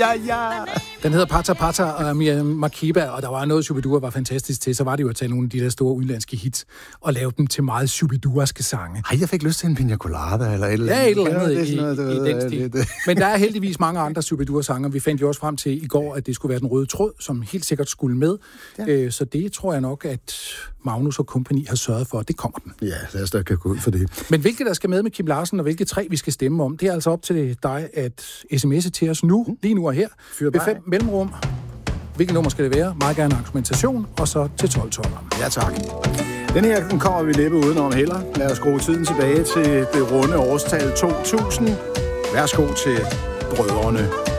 Den hedder Pata Pata og Miriam Makeba, og der var noget, Shubidua var fantastisk til. Så var det jo at tage nogle af de der store udenlandske hits og lave dem til meget Shubiduaske sange. Ej, jeg fik lyst til en pina colada eller et eller andet. Ja, et eller andet i den stil. Men der er heldigvis mange andre Shubidua-sanger. Vi fandt jo også frem til i går, at det skulle være den røde tråd, som helt sikkert skulle med. Ja. Så det tror jeg nok, at Magnus og kompagni har sørget for, at det kommer den. Ja, lad os da gå ud for det. Men hvilke der skal med Kim Larsen, og hvilke 3 vi skal stemme om, det er altså op til dig at sms'e til os nu, lige nu og her. B5 mellemrum. Hvilket nummer skal det være? Meget gerne argumentation, og så til 12-12'eren. Ja, tak. Den her, den kommer vi næppe udenom heller. Lad os skrue tiden tilbage til det runde årstal 2000. Værsgo til brødrene.